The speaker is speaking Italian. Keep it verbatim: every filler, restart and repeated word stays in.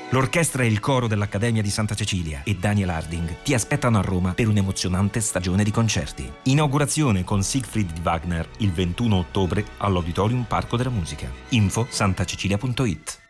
L'orchestra e il coro dell'Accademia di Santa Cecilia e Daniel Harding ti aspettano a Roma per un'emozionante stagione di concerti. Inaugurazione con Siegfried di Wagner il ventuno ottobre all'Auditorium Parco della Musica. Info santacecilia punto it.